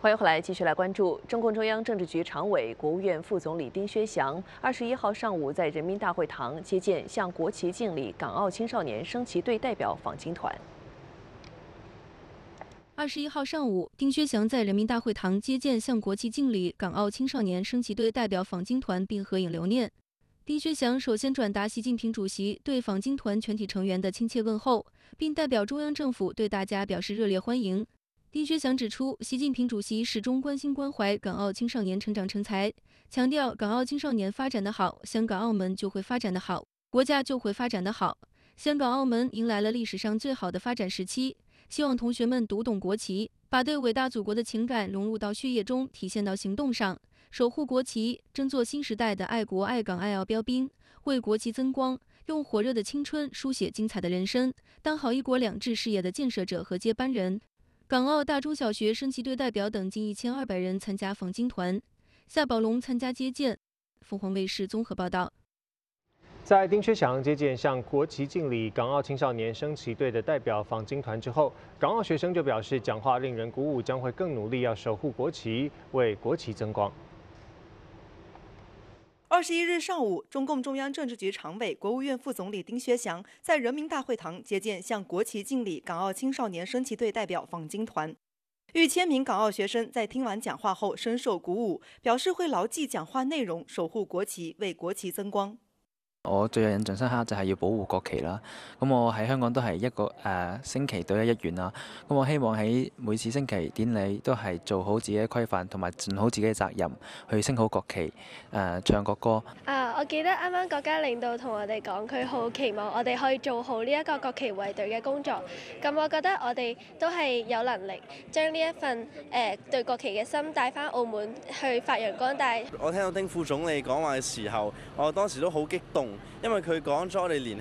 欢迎回来，继续来关注中共中央政治局常委、国务院副总理丁薛祥21号上午在人民大会堂接见向国旗敬礼港澳青少年升旗队代表访京团。 21号上午，丁薛祥在人民大会堂接见向国旗敬礼港澳青少年升旗队代表访京团，并合影留念。丁薛祥首先转达习近平主席对访京团全体成员的亲切问候，并代表中央政府对大家表示热烈欢迎。丁薛祥指出，习近平主席始终关心关怀港澳青少年成长成才，强调港澳青少年发展得好，香港澳门就会发展得好，国家就会发展得好。香港澳门迎来了历史上最好的发展时期，希望同学们读懂国旗，把对伟大祖国的情感融入到血液中，体现到行动上，守护国旗，争做新时代的爱国爱港爱澳标兵，为国旗增光，用火热的青春书写精彩的人生，当好一国两制事业的建设者和接班人。港澳大中小学升旗队代表等近1200人参加访京团，夏宝龙参加接见。凤凰卫视综合报道。 在丁薛祥接见向国旗敬礼港澳青少年升旗队的代表访京团之后，港澳学生就表示讲话令人鼓舞，将会更努力要守护国旗，为国旗增光。 21日上午，中共中央政治局常委、国务院副总理丁薛祥在人民大会堂接见向国旗敬礼港澳青少年升旗队代表访京团。逾1000名港澳學生在聽完講話後深受鼓舞，表示會牢記講話內容，守護國旗，為國旗增光。 我最有印象深刻就係要保護國旗啦。咁我喺香港都係一個升旗隊嘅一員啦。咁我希望喺每次升旗典禮都係做好自己嘅規範，同埋盡好自己嘅責任，去升好國旗，唱國歌。 我記得啱啱國家領導同我哋講，佢好期望我哋可以做好呢一個國旗衛隊嘅工作。咁我覺得我哋都係有能力將呢一份對國旗嘅心帶返澳門去發揚光大。 我聽到丁副總理講話嘅時候，我當時都好激動，因為佢講咗我哋年